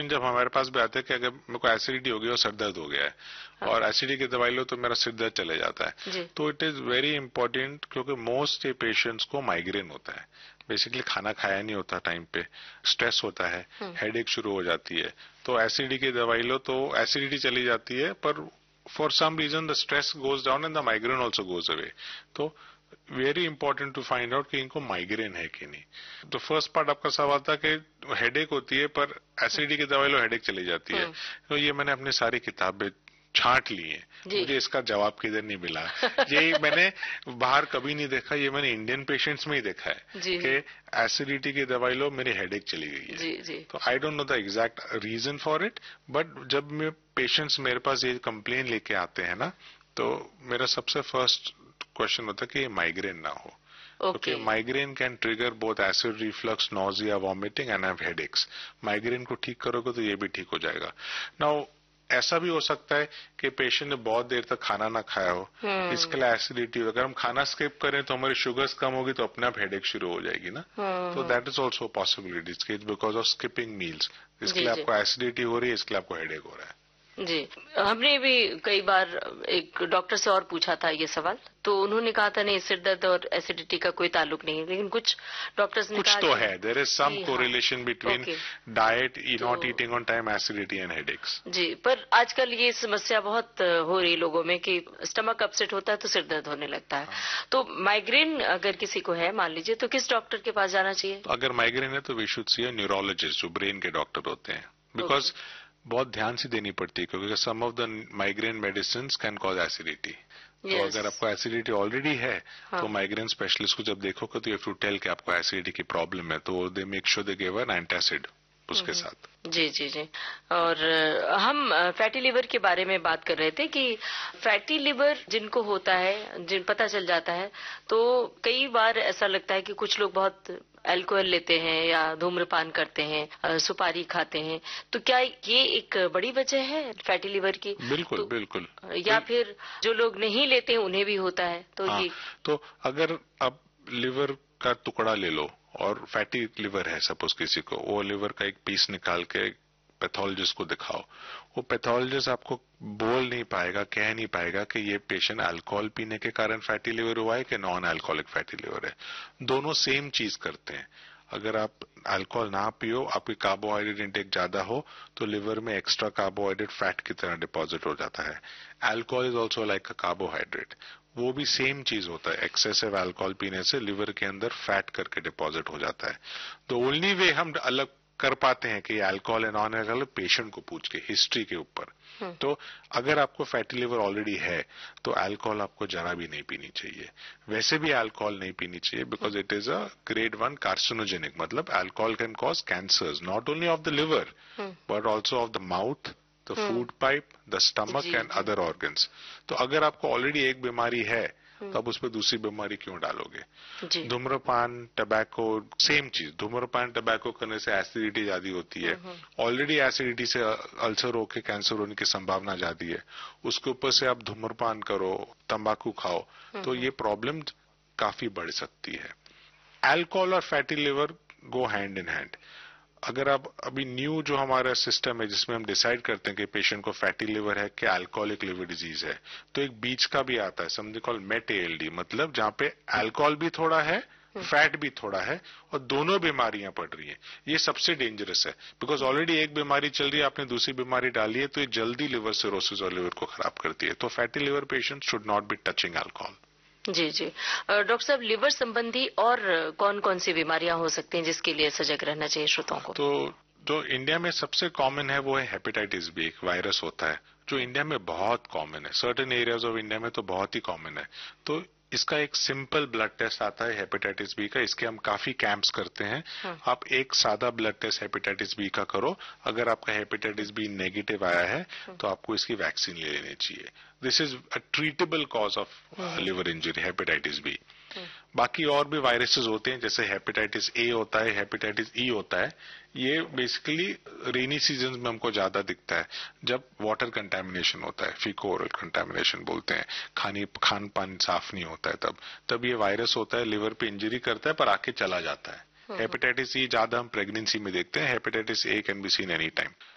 Patient जब हमारे पास भी आते हैं कि अगर मेरे को एसिडिटी हो गई और सर दर्द हो गया है और एसिडिटी की दवाई लो तो मेरा सिर दर्द चले जाता है, तो इट इज वेरी इंपॉर्टेंट क्योंकि मोस्ट पेशेंट्स को माइग्रेन होता है। बेसिकली खाना खाया नहीं होता टाइम पे, स्ट्रेस होता है, हेडेक शुरू हो जाती है, तो एसिडिटी की दवाई लो तो एसिडिटी चली जाती है, पर for some reason the stress goes down and the migraine also goes away. तो very important to find out कि इनको माइग्रेन है कि नहीं। तो फर्स्ट पार्ट आपका सवाल था कि हेडेक होती है पर एसिडिटी की दवाई लो हेडेक चली जाती है, तो ये मैंने अपनी सारी किताबें छांट ली है, मुझे इसका जवाब किधर नहीं मिला। ये मैंने बाहर कभी नहीं देखा, ये मैंने इंडियन पेशेंट्स में ही देखा है कि एसिडिटी की दवाई लो मेरी हेडेक चली गई है। तो I don't know the exact reason for it, but जब मैं पेशेंट्स मेरे पास ये कंप्लेन लेके आते हैं ना, तो मेरा सबसे फर्स्ट क्वेश्चन होता है कि माइग्रेन ना हो। Okay, migraine can trigger both acid reflux, nausea, vomiting and have headaches. Migraine को ठीक करोगे तो ये भी ठीक हो जाएगा। नाउ ऐसा भी हो सकता है कि पेशेंट ने बहुत देर तक खाना ना खाया हो, इसके लिए एसिडिटी, अगर हम खाना स्किप करें तो हमारी शुगर्स कम होगी तो अपने आप हेडेक शुरू हो जाएगी ना। तो that is also possibility because of skipping meals. इसके लिए आपको एसिडिटी हो रही है, इसके लिए आपको हेडेक हो रहा है। जी, हमने भी कई बार एक डॉक्टर से और पूछा था ये सवाल, तो उन्होंने कहा था नहीं, सिर दर्द और एसिडिटी का कोई ताल्लुक नहीं है, लेकिन कुछ डॉक्टर्स ने कुछ कहा तो है, there is some correlation between diet, not eating on time, acidity and headaches. जी, पर आजकल ये समस्या बहुत हो रही है लोगों में कि स्टमक अपसेट होता है तो सिर दर्द होने लगता है। तो माइग्रेन अगर किसी को है मान लीजिए, तो किस डॉक्टर के पास जाना चाहिए? अगर माइग्रेन है तो we should see a neurologist, जो ब्रेन के डॉक्टर होते हैं, बिकॉज बहुत ध्यान से देनी पड़ती है क्योंकि सम of the migraine medicine can cause acidity. तो अगर आपको एसिडिटी ऑलरेडी है तो माइग्रेन स्पेशलिस्ट को जब देखोगे तो यू हैव टू टेल कि आपको एसिडिटी की प्रॉब्लम है, तो they make sure they give an antacid उसके साथ। जी जी जी। और हम फैटी लिवर के बारे में बात कर रहे थे कि फैटी लिवर जिनको होता है, जिन पता चल जाता है, तो कई बार ऐसा लगता है कि कुछ लोग बहुत अल्कोहल लेते हैं या धूम्रपान करते हैं, सुपारी खाते हैं, तो क्या ये एक बड़ी वजह है फैटी लिवर की? बिल्कुल बिल्कुल। या फिर जो लोग नहीं लेते हैं उन्हें भी होता है? तो ये तो अगर आप लिवर का टुकड़ा ले लो और फैटी लिवर है सपोज किसी को, वो लिवर का एक पीस निकाल के पैथोलॉजिस्ट को दिखाओ, वो पैथोलॉजिस्ट आपको बोल नहीं पाएगा, कह नहीं पाएगा कि ये पेशेंट अल्कोहल पीने के कारण फैटी लिवर हुआ है कि नॉन अल्कोहलिक फैटी लिवर है। दोनों सेम चीज करते हैं। अगर आप अल्कोहल ना पियो, आपकी कार्बोहाइड्रेट इंटेक ज्यादा हो, तो लिवर में एक्स्ट्रा कार्बोहाइड्रेट फैट की तरह डिपॉजिट हो जाता है। Alcohol is also like a carbohydrate, वो भी सेम चीज होता है। एक्सेसिव अल्कोहल पीने से लिवर के अंदर फैट करके डिपॉजिट हो जाता है। द ओनली वे हम अलग कर पाते हैं कि अल्कोहल है नॉन अल्कोहल, पेशेंट को पूछ के हिस्ट्री के ऊपर। तो अगर आपको फैटी लिवर ऑलरेडी है तो अल्कोहल आपको जरा भी नहीं पीनी चाहिए। वैसे भी अल्कोहल नहीं पीनी चाहिए because it is a grade 1 carcinogenic, मतलब alcohol can cause cancers not only of the liver but also of the mouth, the food pipe, the stomach and other organs. तो अगर आपको ऑलरेडी एक बीमारी है तो आप उस पर दूसरी बीमारी क्यों डालोगे? धूम्रपान, टबैको, सेम चीज। धूम्रपान टबैको करने से एसिडिटी ज्यादा होती है, ऑलरेडी एसिडिटी से अल्सर होकर कैंसर होने की संभावना ज्यादा है, उसके ऊपर से आप धूम्रपान करो, तंबाकू खाओ, तो ये प्रॉब्लम काफी बढ़ सकती है। अल्कोहल और fatty liver go hand in hand. अगर आप अभी न्यू जो हमारा सिस्टम है जिसमें हम डिसाइड करते हैं कि पेशेंट को फैटी लिवर है कि अल्कोहलिक लिवर डिजीज है, तो एक बीच का भी आता है, समथिंग कॉल्ड मेट एएलडी, मतलब जहां पे अल्कोहल भी थोड़ा है, फैट भी थोड़ा है और दोनों बीमारियां पड़ रही हैं। ये सबसे डेंजरस है बिकॉज ऑलरेडी एक बीमारी चल रही है, आपने दूसरी बीमारी डाली है, तो ये जल्दी लिवर सिरोसिस और लिवर को खराब करती है। तो fatty liver patient should not be touching alcohol. Ji ji. Doctor साहब, लिवर संबंधी और कौन कौन सी बीमारियां हो सकती हैं जिसके लिए सजग रहना चाहिए श्रोताओं को? तो जो इंडिया में सबसे कॉमन है वो है हेपेटाइटिस बी, एक वायरस होता है जो इंडिया में बहुत कॉमन है, सर्टेन एरियाज ऑफ इंडिया में तो बहुत ही कॉमन है। तो इसका एक सिंपल ब्लड टेस्ट आता है हेपेटाइटिस बी का, इसके हम काफी कैंप्स करते हैं। आप एक सादा ब्लड टेस्ट हेपेटाइटिस बी का करो, अगर आपका हेपेटाइटिस बी नेगेटिव आया है तो आपको इसकी वैक्सीन ले लेनी चाहिए। This is a treatable cause of liver injury, hepatitis B. बाकी और भी वायरसेस होते हैं, जैसे हेपेटाइटिस ए होता है, हेपेटाइटिस ई होता है। ये बेसिकली रेनी सीजन में हमको ज्यादा दिखता है, जब वाटर कंटेमिनेशन होता है, फीको ओरल कंटेमिनेशन बोलते हैं, खान पान साफ नहीं होता है, तब ये वायरस होता है, लिवर पे इंजरी करता है पर आके चला जाता है। हेपेटाइटिस ई ज्यादा हम प्रेगनेंसी में देखते हैं, hepatitis A can be seen any time.